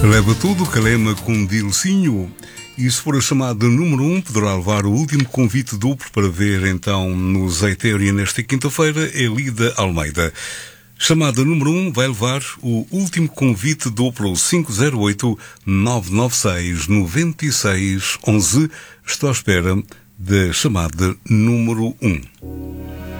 Leva tudo, Calema com Dilcinho. E se for a chamada número 1, poderá levar o último convite duplo para ver então no Zeitéria nesta quinta-feira, Elida Almeida. Chamada número 1 vai levar o último convite duplo 508-996-9611. Estou à espera da chamada número 1.